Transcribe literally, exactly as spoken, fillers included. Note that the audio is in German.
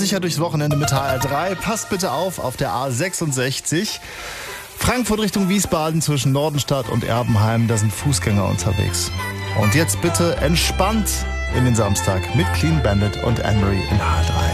sicher durchs Wochenende mit H R drei. Passt bitte auf, auf der A sechsundsechzig. Frankfurt Richtung Wiesbaden zwischen Nordenstadt und Erbenheim, da sind Fußgänger unterwegs. Und jetzt bitte entspannt in den Samstag mit Clean Bandit und Anne-Marie in H R drei.